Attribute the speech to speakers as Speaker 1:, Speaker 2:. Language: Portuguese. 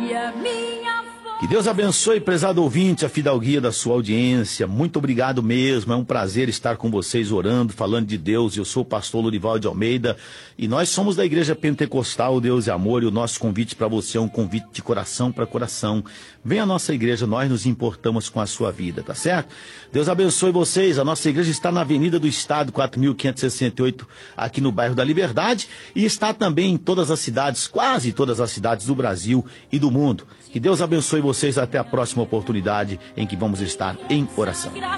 Speaker 1: Que Deus abençoe, prezado ouvinte, a fidalguia da sua audiência. Muito obrigado mesmo, é um prazer estar com vocês orando, falando de Deus. Eu sou o pastor Lorival de Almeida e nós somos da Igreja Pentecostal Deus e Amor, e o nosso convite para você é um convite de coração para coração. Venha à nossa igreja, nós nos importamos com a sua vida, tá certo? Deus abençoe vocês. A nossa igreja está na Avenida do Estado, 4.568, aqui no bairro da Liberdade, e está também em todas as cidades, quase todas as cidades do Brasil e do mundo. Que Deus abençoe vocês, até a próxima oportunidade em que vamos estar em oração.